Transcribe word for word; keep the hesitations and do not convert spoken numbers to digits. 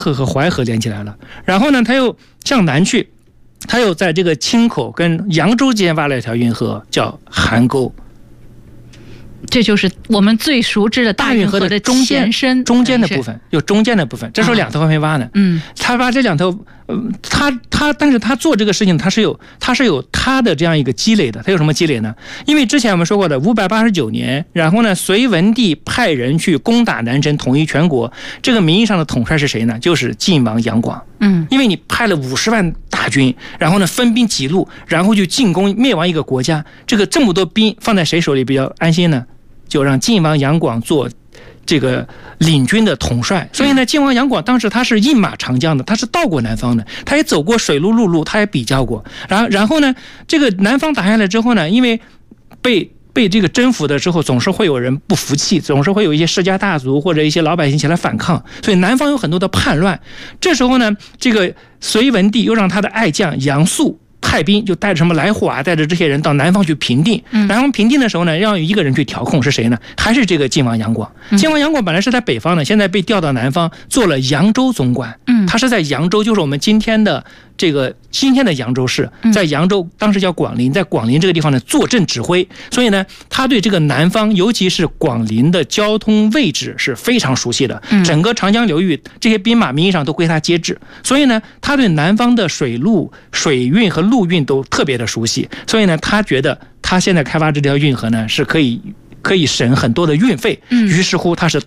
河和淮河连起来了。然后呢，他又向南去，他又在这个青口跟扬州之间挖了一条运河，叫邗沟。 这就是我们最熟知的大运河的中间身中间的部分，有中间的部分，这时候两头还没挖呢。 嗯， 他把这两头，呃，他他，但是他做这个事情，他是有他是有他的这样一个积累的。他有什么积累呢？因为之前我们说过的，五百八十九年，然后呢，隋文帝派人去攻打南陈，统一全国。这个名义上的统帅是谁呢？就是晋王杨广。 嗯， 因为你派了五十万大军，然后呢分兵几路，然后就进攻灭亡一个国家，这个这么多兵放在谁手里比较安心呢？就让晋王杨广做这个领军的统帅。所以呢，晋王杨广当时他是印马长江的，他是到过南方的，他也走过水路陆路，他也比较过。然后然后呢，这个南方打下来之后呢，因为被被这个征服的之后，总是会有人不服气，总是会有一些世家大族或者一些老百姓起来反抗，所以南方有很多的叛乱。这时候呢，这个隋文帝又让他的爱将杨素派兵，就带着什么来火啊，带着这些人到南方去平定。然后平定的时候呢，让一个人去调控，是谁呢？还是这个晋王杨广。晋王杨广本来是在北方的，现在被调到南方，做了扬州总管。他是在扬州，就是我们今天的这个今天的扬州市，在扬州当时叫广陵，在广陵这个地方呢坐镇指挥。所以呢，他对这个南方，尤其是广陵的交通位置是非常熟悉的。整个长江流域这些兵马名义上都归他接治，所以呢，他对南方的水路、水运和陆运都特别的熟悉。所以呢，他觉得他现在开发这条运河呢是可以。可以省很多的运费，于是乎他是